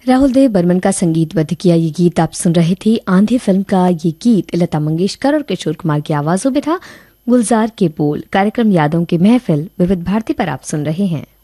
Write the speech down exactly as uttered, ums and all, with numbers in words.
राहुल देव बर्मन का संगीतबद्ध किया ये गीत आप सुन रहे थे। आंधी फिल्म का ये गीत लता मंगेशकर और किशोर कुमार की आवाजों में था। गुलजार के बोल। कार्यक्रम यादों की महफिल विविध भारती पर आप सुन रहे हैं।